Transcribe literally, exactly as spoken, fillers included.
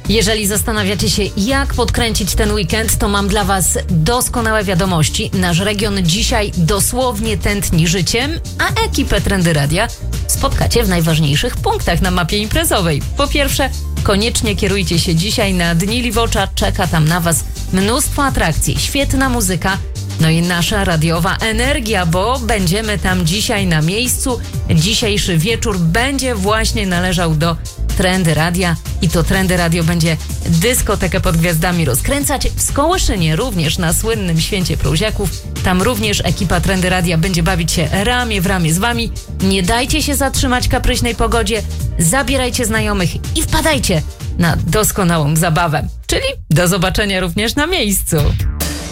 Jeżeli zastanawiacie się, jak podkręcić ten weekend, to mam dla Was doskonałe wiadomości. Nasz region dzisiaj dosłownie tętni życiem, a ekipę Trendy Radia spotkacie w najważniejszych punktach na mapie imprezowej. Po pierwsze, koniecznie kierujcie się dzisiaj na Dni Liwocza. Czeka tam na Was mnóstwo atrakcji, świetna muzyka, no i nasza radiowa energia, bo będziemy tam dzisiaj na miejscu. Dzisiejszy wieczór będzie właśnie należał do Trendy Radia i to Trendy Radio będzie dyskotekę pod gwiazdami rozkręcać. W Skołyszynie również na słynnym Święcie Prouziaków. Tam również ekipa Trendy Radia będzie bawić się ramię w ramię z Wami. Nie dajcie się zatrzymać kapryśnej pogodzie, zabierajcie znajomych i wpadajcie na doskonałą zabawę. Czyli do zobaczenia również na miejscu.